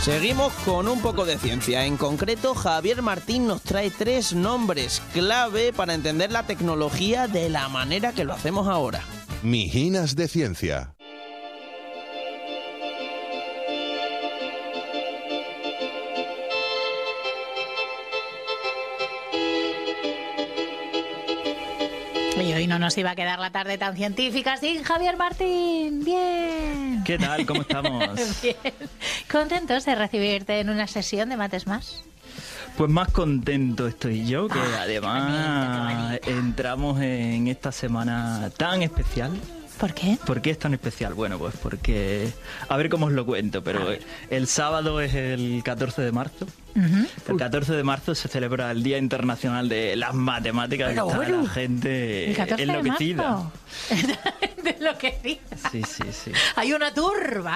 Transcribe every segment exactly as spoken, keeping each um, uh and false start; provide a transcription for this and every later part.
Seguimos con un poco de ciencia. En concreto, Javier Martín nos trae tres nombres clave para entender la tecnología de la manera que lo hacemos ahora. Mijinas de Ciencia. Y hoy no nos iba a quedar la tarde tan científica sin Javier Martín. Bien. ¿Qué tal? ¿Cómo estamos? Bien. ¿Contentos de recibirte en una sesión de Mates Más? Pues más contento estoy yo, que Ay, además qué bonito. entramos en esta semana tan especial. ¿Por qué? ¿Por qué es tan especial? Bueno, pues porque... A ver cómo os lo cuento, pero el sábado es el catorce de marzo. Uh-huh. El catorce de marzo se celebra el Día Internacional de las Matemáticas. Pero y está bueno, la gente el catorce enloquecida. de marzo. Enloquecida. Sí, sí, sí. Hay una turba.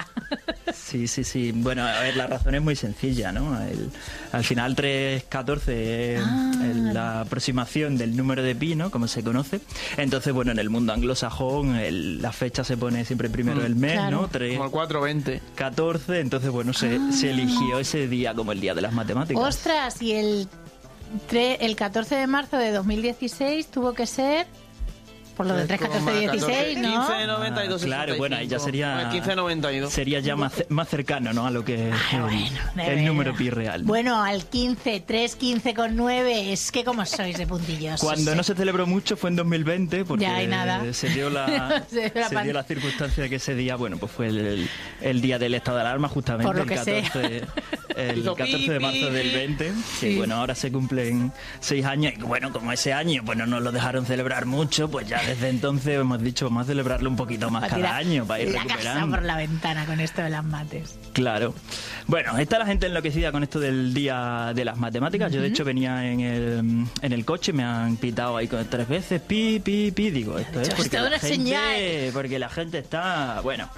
Sí, sí, sí. Bueno, a ver, la razón es muy sencilla, ¿no? El, al final tres catorce es Ah. la aproximación del número de pi, ¿no? Como se conoce. Entonces, bueno, en el mundo anglosajón el, la fecha se pone siempre primero del mes, claro. ¿no? tres, Como el cuatro veinte. catorce, entonces, bueno, se, Ah. se eligió ese día como el Día de las Matemáticas. Ostras, y el, tre- el catorce de marzo de dos mil dieciséis tuvo que ser... Por lo del tres catorce dieciséis, ¿no? quince noventa y dos. Ah, claro, bueno, ahí ya sería... quince noventa y dos. Sería ya más, más cercano, ¿no? A lo que es Ay, el, bueno, de el verdad. número pi real. Bueno, al quince, tres, quince con nueve, es que como sois de puntillosos. Cuando no se celebró mucho fue en dos mil veinte, porque Ya hay nada. se dio la, Se dio la se pan- dio la circunstancia de que ese día, bueno, pues fue el, el día del estado de alarma, justamente Por lo el que sea. catorce, el Hizo catorce de pi, marzo pi, del pi. veinte, que Sí. bueno, ahora se cumplen seis años, y bueno, como ese año, pues no nos lo dejaron celebrar mucho, pues ya desde entonces hemos dicho, vamos a celebrarlo un poquito más Va a cada tirar año, para ir la casa recuperando. por la ventana con esto de las mates. Claro. Bueno, está la gente enloquecida con esto del Día de las Matemáticas. Yo, de hecho, venía en el, en el coche, me han pitado ahí con tres veces, pi, pi, pi. Digo, esto es Esto porque es la, una gente, señal. porque la gente está, bueno,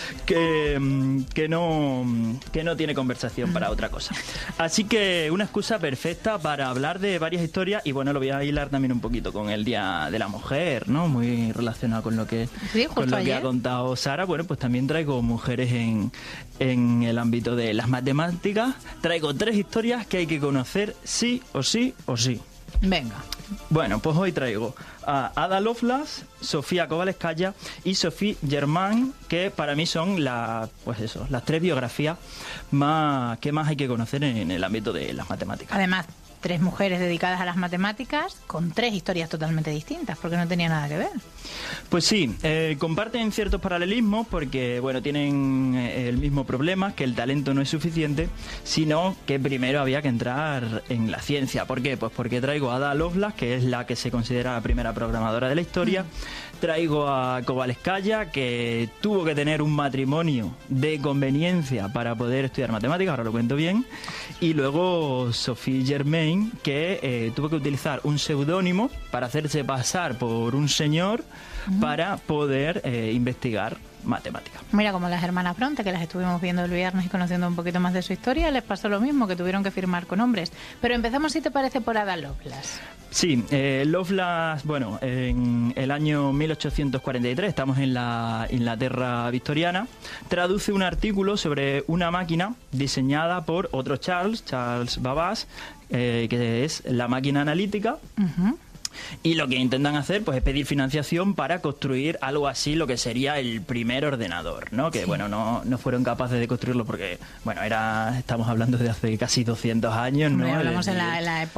que, mm, que, no, que no tiene conversación para otra cosa. Así que una excusa perfecta para hablar de varias historias y, bueno, lo voy a hilar también un poquito con el Día de la Mujer, ¿no? Muy relacionado con lo que, Sí, justo con lo que ayer. ha contado Sara. Bueno, pues también traigo mujeres en, en el ámbito de las matemáticas. Traigo tres historias que hay que conocer sí o sí o sí. Venga. Bueno, pues hoy traigo a Ada Lovelace, Sofía Kovalevskaya y Sophie Germain, que para mí son la, pues eso, las tres biografías más que más hay que conocer en el ámbito de las matemáticas. Además, tres mujeres dedicadas a las matemáticas con tres historias totalmente distintas, porque no tenía nada que ver. Pues sí, eh, comparten ciertos paralelismos porque, bueno, tienen eh, el mismo problema, que el talento no es suficiente, sino que primero había que entrar en la ciencia. ¿Por qué? Pues porque traigo a Ada Lovelace, que es la que se considera la primera programadora de la historia. Traigo a Kovalevskaya, que tuvo que tener un matrimonio de conveniencia para poder estudiar matemáticas, ahora lo cuento bien. Y luego Sophie Germain, que eh, tuvo que utilizar un seudónimo para hacerse pasar por un señor para poder eh, investigar matemáticas. Mira, como las hermanas Bronte, que las estuvimos viendo el viernes y conociendo un poquito más de su historia, les pasó lo mismo, que tuvieron que firmar con hombres. Pero empezamos, si te parece, por Ada Lovelace. Sí, eh, Lovelace, bueno, en el año mil ochocientos cuarenta y tres, estamos en la Inglaterra victoriana, traduce un artículo sobre una máquina diseñada por otro Charles, Charles Babbage, eh, que es la máquina analítica. Uh-huh. Y lo que intentan hacer, pues, es pedir financiación para construir algo así, lo que sería el primer ordenador, ¿no? Que, Sí. bueno, no, no fueron capaces de construirlo porque, bueno, era, estamos hablando de hace casi doscientos años, ¿no? Hombre, hablamos en Desde- la, en la época